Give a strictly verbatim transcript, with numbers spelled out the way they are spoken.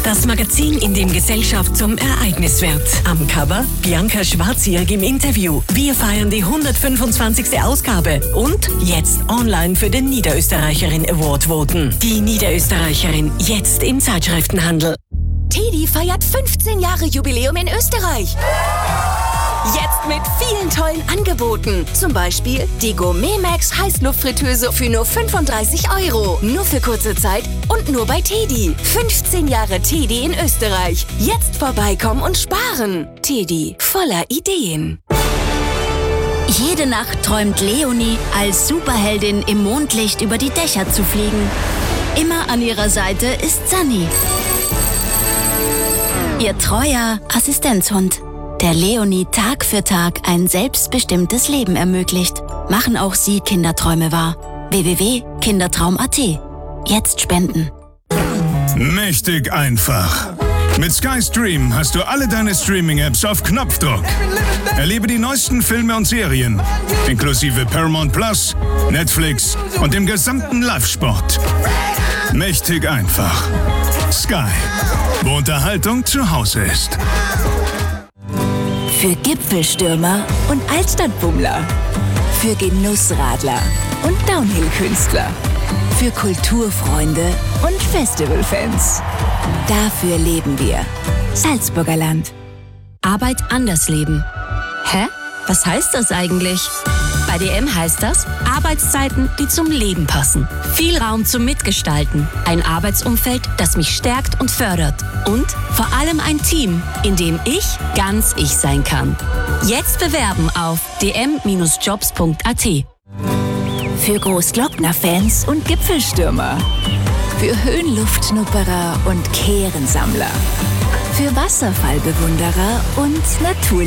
Das Magazin, in dem Gesellschaft zum Ereignis wird. Am Cover Bianca Schwarzjährig im Interview. Wir feiern die hundertfünfundzwanzigste Ausgabe und jetzt online für den Niederösterreicherin Award voten. Die Niederösterreicherin jetzt im Zeitschriftenhandel. Teddy feiert fünfzehn Jahre Jubiläum in Österreich. Jetzt mit vielen tollen Angeboten. Zum Beispiel die Gourmet Max Heißluftfritteuse für nur fünfunddreißig Euro. Nur für kurze Zeit und nur bei Teddy. fünfzehn Jahre Teddy in Österreich. Jetzt vorbeikommen und sparen. Teddy, voller Ideen. Jede Nacht träumt Leonie, als Superheldin im Mondlicht über die Dächer zu fliegen. Immer an ihrer Seite ist Sunny, ihr treuer Assistenzhund, der Leonie Tag für Tag ein selbstbestimmtes Leben ermöglicht. Machen auch Sie Kinderträume wahr. w w w punkt kindertraum punkt a t. Jetzt spenden. Mächtig einfach. Mit Sky Stream hast du alle deine Streaming-Apps auf Knopfdruck. Erlebe die neuesten Filme und Serien, inklusive Paramount Plus, Netflix und dem gesamten Live-Sport. Mächtig einfach. Sky, wo Unterhaltung zu Hause ist. Für Gipfelstürmer und Altstadtbummler. Für Genussradler und Downhill-Künstler. Für Kulturfreunde und Festivalfans. Dafür leben wir. Salzburger Land. Arbeit anders leben. Hä? Was heißt das eigentlich? Bei D M heißt das Arbeitszeiten, die zum Leben passen. Viel Raum zum Mitgestalten. Ein Arbeitsumfeld, das mich stärkt und fördert. Und vor allem ein Team, in dem ich ganz ich sein kann. Jetzt bewerben auf d m Bindestrich jobs punkt a t. Für Großglockner-Fans und Gipfelstürmer. Für Höhenluftschnupperer und Kehrensammler. Für Wasserfallbewunderer und Natur